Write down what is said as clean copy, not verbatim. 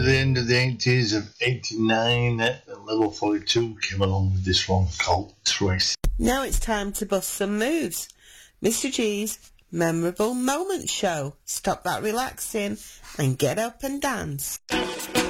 to the end of the 80s of 89 at level 42 came along with this one called Trace. Now it's time to bust some moves. Mr. G's Memorable Moments Show. Stop that relaxing and get up and dance.